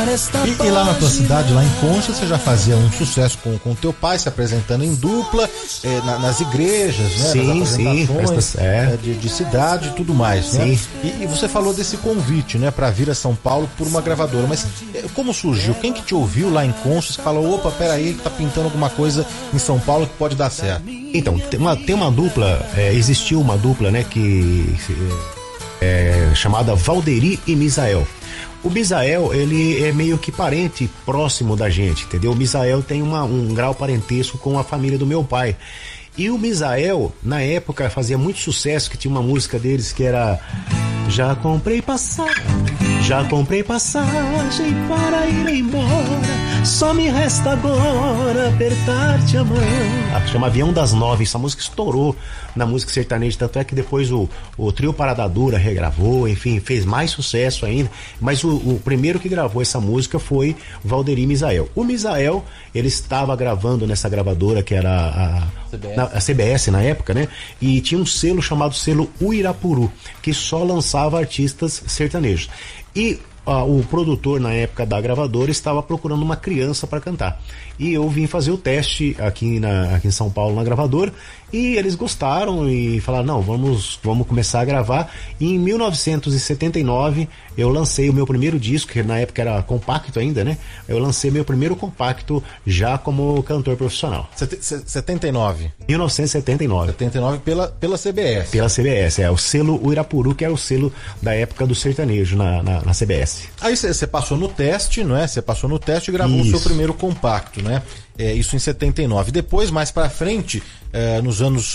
E lá na tua cidade, lá em Concha, você já fazia um sucesso com teu pai, se apresentando em dupla, nas igrejas, né? Sim, nas apresentações, sim, de cidade e tudo mais, né? E você falou desse convite, né, para vir a São Paulo por uma gravadora, mas como surgiu? Quem que te ouviu lá em Concha e falou, opa, peraí, que tá pintando alguma coisa em São Paulo que pode dar certo? Então, tem uma dupla, existiu uma dupla, né, que chamada Valderi e Misael. O Misael, ele é meio que parente próximo da gente, entendeu? O Misael tem um grau parentesco com a família do meu pai. E o Misael, na época, fazia muito sucesso, que tinha uma música deles que era... Já comprei passagem para ir embora, só me resta agora apertar-te a mão. Chama Avião das Nove. Essa música estourou na música sertaneja, tanto é que depois o Trio Parada Dura regravou, enfim, fez mais sucesso ainda, mas o primeiro que gravou essa música foi Valderi Misael. O Misael, ele estava gravando nessa gravadora que era a CBS na época, né? E tinha um selo chamado selo Uirapuru, que só lançava artistas sertanejos. E o produtor na época da gravadora estava procurando uma criança para cantar. E eu vim fazer o teste aqui em São Paulo na gravadora, e eles gostaram e falaram, não, vamos começar a gravar. E em 1979 eu lancei o meu primeiro disco, que na época era compacto ainda, né? Eu lancei meu primeiro compacto já como cantor profissional. 79? 1979. 79 pela CBS. Pela CBS, o selo Uirapuru, que é o selo da época do sertanejo na CBS. Aí você passou no teste, não é? Você passou no teste e gravou o seu primeiro compacto, né? Isso em 79. Depois, mais pra frente, nos anos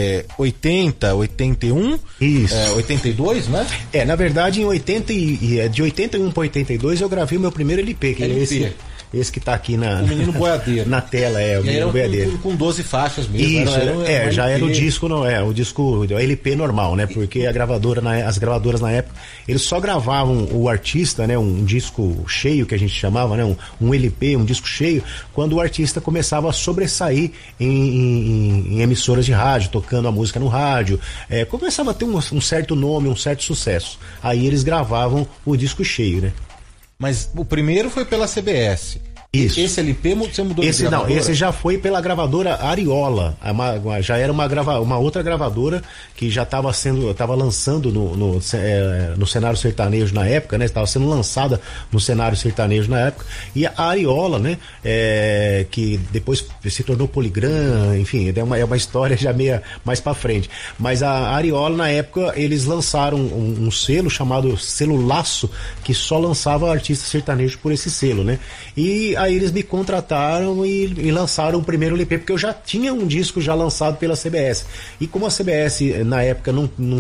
80, 81, isso. 82, né? Na verdade, de 81 para 82 eu gravei o meu primeiro LP, que LP. é esse que tá aqui o Menino Boiadeiro. Na tela, o Menino Boiadeiro. Com 12 faixas mesmo. Isso, já era o disco, o disco LP normal, né? Porque as gravadoras na época, eles só gravavam o artista, né? Um disco cheio, que a gente chamava, né? Um LP, um disco cheio, quando o artista começava a sobressair em emissoras de rádio, tocando a música no rádio, começava a ter um certo nome, um certo sucesso. Aí eles gravavam o disco cheio, né? Mas o primeiro foi pela CBS. Isso. Esse LP você mudou de gravadora? Não, esse já foi pela gravadora Ariola. Já era uma outra gravadora que já estava lançando no cenário sertanejo na época, né? Estava sendo lançada no cenário sertanejo na época. E a Ariola, né? Que depois se tornou Poligram, enfim, é uma história já meio mais pra frente. Mas a Ariola, na época, eles lançaram um selo chamado Selo Laço, que só lançava artistas sertanejos por esse selo, né? E aí eles me contrataram e lançaram o primeiro LP, porque eu já tinha um disco já lançado pela CBS. E como a CBS na época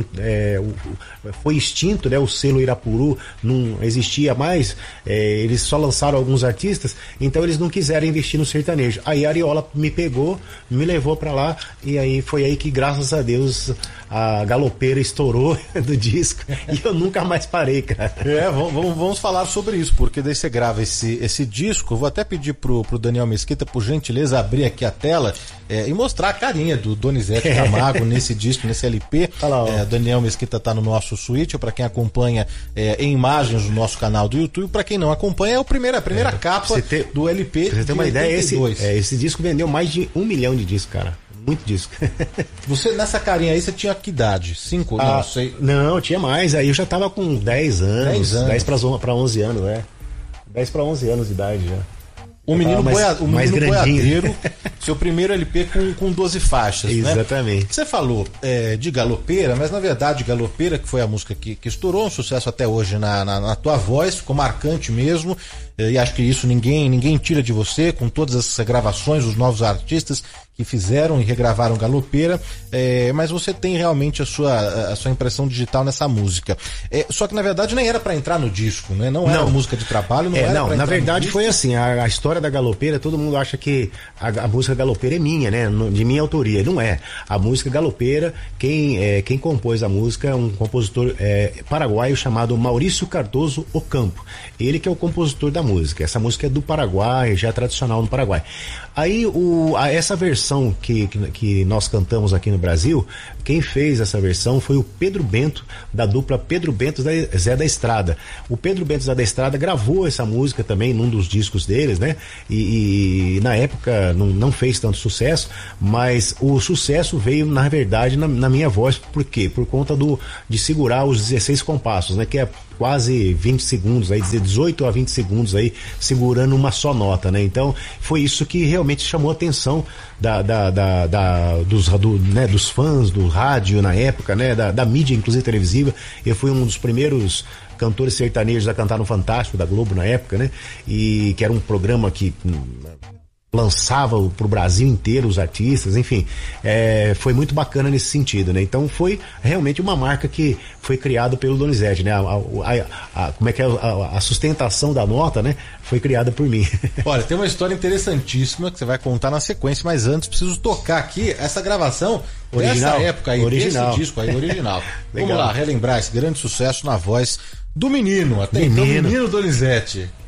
foi extinto, né, o selo Irapuru não existia mais, eles só lançaram alguns artistas, então eles não quiseram investir no sertanejo. Aí a Ariola me pegou, me levou pra lá, e aí foi aí que, graças a Deus, a galopeira estourou do disco e eu nunca mais parei, cara. Vamos falar sobre isso, porque daí você grava esse disco. Eu vou até pedir pro Daniel Mesquita, por gentileza, abrir aqui a tela e mostrar a carinha do Donizete Camargo nesse disco, nesse LP. Daniel Mesquita tá no nosso suíte, para quem acompanha em imagens no nosso canal do YouTube. Para quem não acompanha, é a primeira capa do LP. Pra você ter uma ideia, esse disco vendeu mais de 1 milhão de discos, cara. Muito disco. Você, nessa carinha aí, você tinha que idade? 5? Não sei. Não, tinha mais. Aí eu já tava com 10 anos. 10 para 11 anos, 10 para 11 anos de idade já. O Menino Boiadeiro, seu primeiro LP com 12 faixas, exatamente. Né? Você falou de Galopeira, mas na verdade Galopeira, que foi a música que estourou, um sucesso até hoje na tua voz, ficou marcante mesmo, e acho que isso ninguém tira de você, com todas essas gravações, os novos artistas que fizeram e regravaram Galopeira, mas você tem realmente a sua impressão digital nessa música. Só que na verdade nem era para entrar no disco, né? Não era música de trabalho, não era pra entrar. Na verdade foi assim, a história da Galopeira, todo mundo acha que a música Galopeira é minha, né? De minha autoria. Não é. A música Galopeira, quem compôs a música é um compositor paraguaio chamado Maurício Cardoso Ocampo. Ele que é o compositor da a música. Essa música é do Paraguai, já é tradicional no Paraguai. Aí essa versão que nós cantamos aqui no Brasil, quem fez essa versão foi o Pedro Bento, da dupla Pedro Bento Zé da Estrada. O Pedro Bento Zé da Estrada gravou essa música também num dos discos deles, né? E na época não fez tanto sucesso, mas o sucesso veio, na verdade, na minha voz. Por quê? Por conta de segurar os 16 compassos, né? Que é quase 20 segundos, aí 18 a 20 segundos aí, segurando uma só nota, né? Então, foi isso que realmente chamou a atenção dos fãs do rádio na época, né? Da mídia, inclusive televisiva. Eu fui um dos primeiros cantores sertanejos a cantar no Fantástico da Globo na época, né? E que era um programa que lançava pro Brasil inteiro os artistas, enfim, foi muito bacana nesse sentido, né? Então foi realmente uma marca que foi criada pelo Donizete, né? Como é que é a sustentação da nota, né? Foi criada por mim. Olha, tem uma história interessantíssima que você vai contar na sequência, mas antes preciso tocar aqui essa gravação original, dessa época aí, desse disco aí, original. Vamos lá, relembrar esse grande sucesso na voz do menino, até então, menino Donizete.